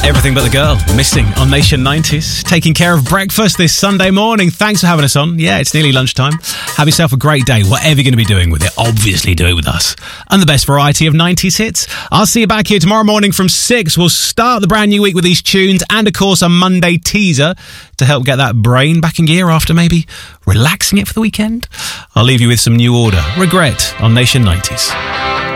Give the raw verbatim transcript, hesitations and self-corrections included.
Everything But the Girl, Missing on Nation nineties. Taking care of breakfast this Sunday morning. Thanks for having us on. Yeah, it's nearly lunchtime. Have yourself a great day, whatever you're going to be doing with it. Obviously do it with us. And the best variety of nineties hits. I'll see you back here tomorrow morning from six. We'll start the brand new week with these tunes and, of course, a Monday teaser to help get that brain back in gear after maybe relaxing it for the weekend. I'll leave you with some New Order, Regret on Nation nineties.